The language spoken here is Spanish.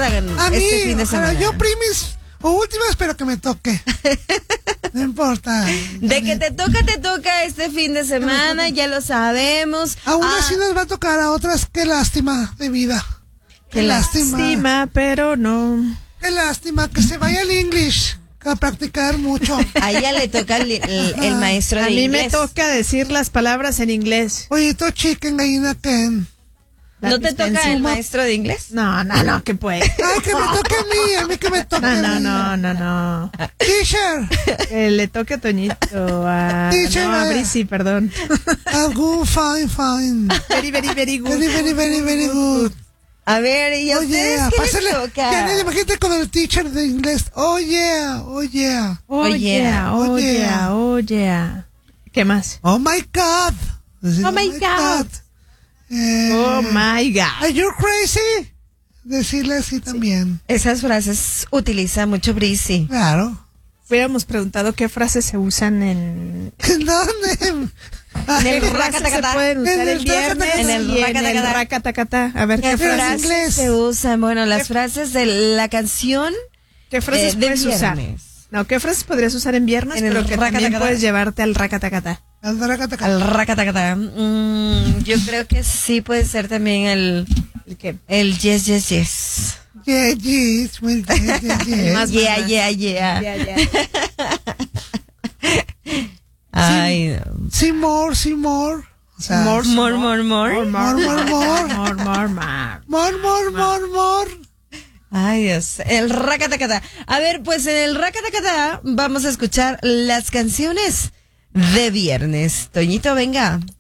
recuerdan A mí, este fin de semana? yo primis o últimas, pero que me toque. No importa. De que te toca este fin de semana, ya lo sabemos. Aún así nos va a tocar, a otras, qué lástima de vida. Qué lástima. Pero no. Qué lástima, que se vaya el English a practicar mucho. A ella le toca el maestro de A mí inglés. me toca decir las palabras en inglés. Oye, to chicken, gallina, Ken. ¿No te toca el maestro de inglés? No, que puede. Ay, que me toque a mí que me toque a mí. No. Teacher. Que le toque a Toñito, a Brisi, perdón. Algún fine. Very good. Very good. A ver, ¿y a ustedes qué les toca? Ya, imagínate con el teacher de inglés. Oh yeah. Oh yeah. ¿Qué más? Oh my God. Oh my God. Oh my God. Are you crazy? Decirle así también. Esas frases utiliza mucho Brisi. Claro. Hubiéramos preguntado qué frases se usan en... ¿Dónde? En el racatacatá. Se pueden usar el viernes en el racatacatá. A ver, ¿qué frases inglés se usan? Bueno, las frases de la canción ¿qué frases de puedes usar? viernes. No, ¿qué frases podrías usar en viernes? En el Pero que también racatacatá. puedes llevarte al racatacatá. Al racatacatá. Al racatacatá. Yo creo que sí puede ser también ¿El qué? el yes. Yeah, yes. Well, yes. Más Yeah. Ya. Ay, See more. O sea, more. More. Ay, Dios. El racatacatá. A ver, pues en el racatacatá vamos a escuchar las canciones de viernes. Toñito, venga.